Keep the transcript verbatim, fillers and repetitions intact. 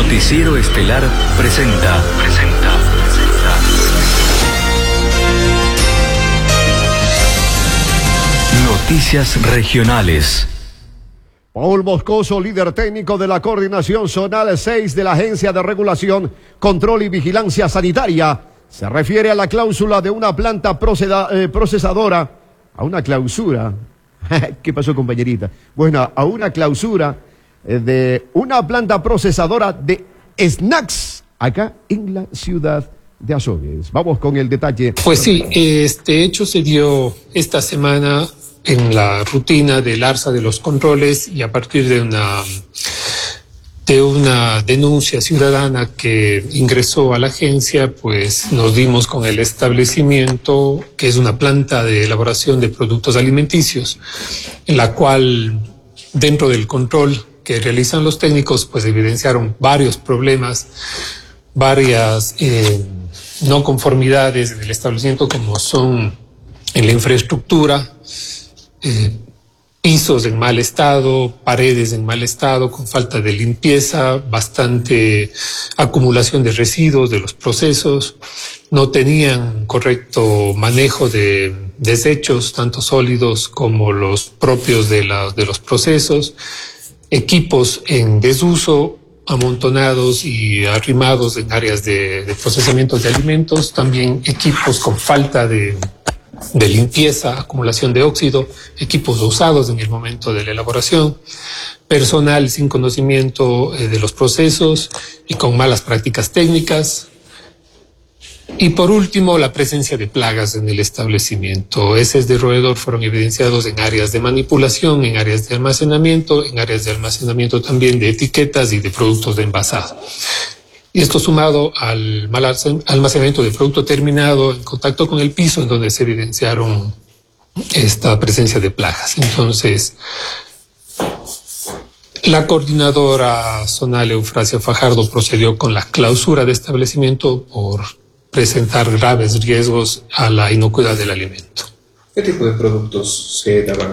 Noticiero Estelar presenta. Presenta. Presenta. Noticias regionales. Paul Moscoso, líder técnico de la Coordinación Zonal seis de la Agencia de Regulación, Control y Vigilancia Sanitaria, se refiere a la cláusula de una planta proceda, eh, procesadora, a una clausura. ¿Qué pasó, compañerita? Bueno, a una clausura eh, de una planta procesadora de snacks acá en la ciudad de Azogues. Vamos con el detalle. Pues sí, este hecho se dio esta semana en la rutina del alza de los controles y a partir de una de una denuncia ciudadana que ingresó a la agencia, pues nos dimos con el establecimiento, que es una planta de elaboración de productos alimenticios, en la cual dentro del control que realizan los técnicos, pues evidenciaron varios problemas, varias eh, no conformidades del establecimiento, como son en la infraestructura, eh, pisos en mal estado, paredes en mal estado, con falta de limpieza, bastante acumulación de residuos de los procesos, no tenían correcto manejo de desechos, tanto sólidos como los propios de, la, de los procesos, equipos en desuso, amontonados y arrimados en áreas de, de procesamiento de alimentos, también equipos con falta de de limpieza, acumulación de óxido, equipos usados en el momento de la elaboración, personal sin conocimiento eh, de los procesos y con malas prácticas técnicas. Y por último, la presencia de plagas en el establecimiento. Heces de roedor fueron evidenciados en áreas de manipulación, en áreas de almacenamiento, en áreas de almacenamiento también de etiquetas y de productos de envasado. Y esto sumado al mal almacenamiento de producto terminado en contacto con el piso, en donde se evidenciaron esta presencia de plagas. Entonces, la coordinadora zonal Eufrasia Fajardo procedió con la clausura de establecimiento por presentar graves riesgos a la inocuidad del alimento. ¿Qué tipo de productos se daban?